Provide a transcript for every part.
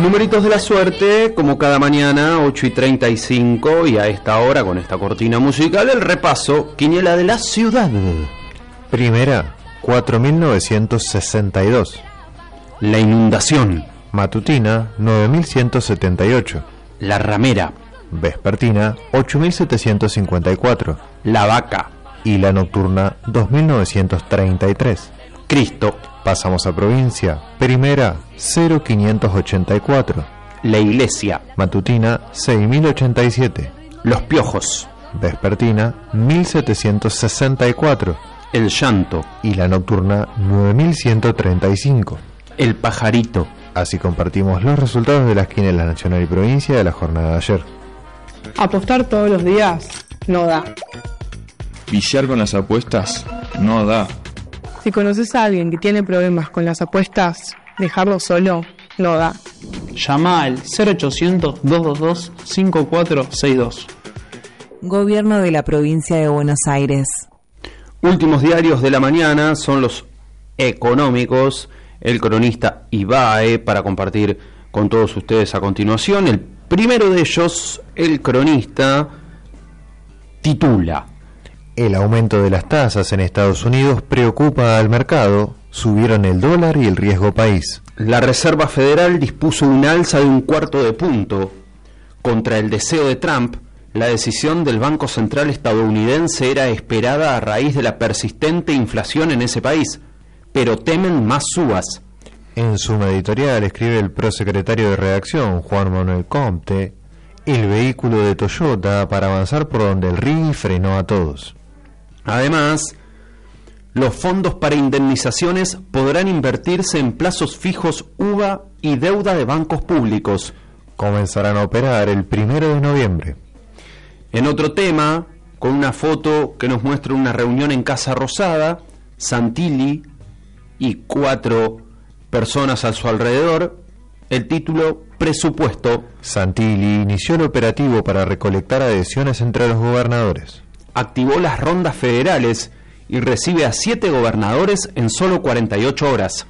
Numeritos de la suerte, como cada mañana, 8:35, y a esta hora, con esta cortina musical, el repaso, quiniela de la ciudad. Primera, 4.962. La inundación. Matutina, 9.178. La ramera. Vespertina, 8.754. La vaca. Y la nocturna, 2.933. Cristo. Pasamos a provincia. Primera, 0.584. La iglesia. Matutina, 6.087. Los piojos. Vespertina, 1.764. El llanto. Y la nocturna, 9.135. El pajarito. Así compartimos los resultados de las quinielas nacional y provincia de la jornada de ayer. Apostar todos los días no da. Pillar con las apuestas no da. Si conoces a alguien que tiene problemas con las apuestas, dejarlo solo no da. Llama al 0800-222-5462. Gobierno de la provincia de Buenos Aires. Últimos diarios de la mañana son los económicos, El Cronista y BAE, para compartir con todos ustedes a continuación. El primero de ellos, El Cronista, titula: El aumento de las tasas en Estados Unidos preocupa al mercado, subieron el dólar y el riesgo país. La Reserva Federal dispuso un alza de 1/4 de punto. Contra el deseo de Trump, la decisión del Banco Central estadounidense era esperada a raíz de la persistente inflación en ese país, pero temen más subas. En su editorial escribe el prosecretario de redacción, Juan Manuel Comte, el vehículo de Toyota para avanzar por donde el RIGI frenó a todos. Además, los fondos para indemnizaciones podrán invertirse en plazos fijos UVA y deuda de bancos públicos. Comenzarán a operar el 1 de noviembre. En otro tema, con una foto que nos muestra una reunión en Casa Rosada, Santilli y 4 personas a su alrededor, el título: Presupuesto. Santilli inició el operativo para recolectar adhesiones entre los gobernadores. Activó las rondas federales y recibe a 7 gobernadores en solo 48 horas.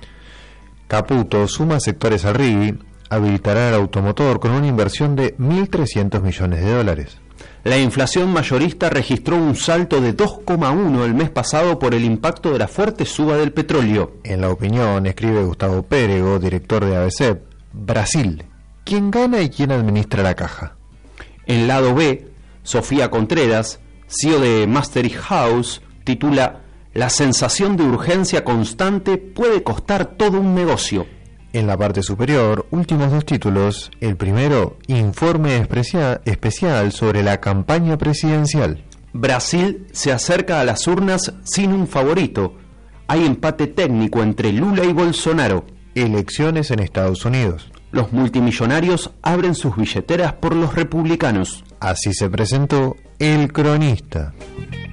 Caputo suma sectores al RIGI, habilitará el automotor con una inversión de $1.300 millones. La inflación mayorista registró un salto de 2,1 el mes pasado por el impacto de la fuerte suba del petróleo. En La Opinión escribe Gustavo Pérego, director de ABCEP, Brasil, ¿quién gana y quién administra la caja? En lado B, Sofía Contreras, CEO de Mastery House, titula: La sensación de urgencia constante puede costar todo un negocio. En la parte superior, últimos 2 títulos. El primero, informe especial sobre la campaña presidencial. Brasil se acerca a las urnas sin un favorito. Hay empate técnico entre Lula y Bolsonaro. Elecciones en Estados Unidos. Los multimillonarios abren sus billeteras por los republicanos. Así se presentó El Cronista.